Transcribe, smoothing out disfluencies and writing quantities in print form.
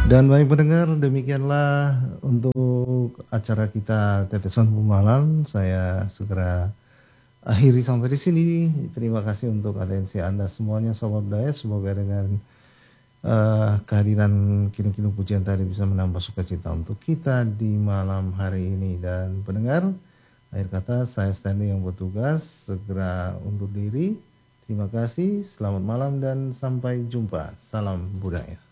Dan baik pendengar, demikianlah untuk acara kita Tetesan Pemahaman. Saya segera akhiri sampai di sini. Terima kasih untuk atensi Anda semuanya, Sobat Budaya. Semoga dengan kehadiran kinu-kinu pujian tadi bisa menambah sukacita untuk kita di malam hari ini. Dan pendengar, akhir kata saya Stanley yang bertugas segera undur diri. Terima kasih, selamat malam dan sampai jumpa. Salam budaya.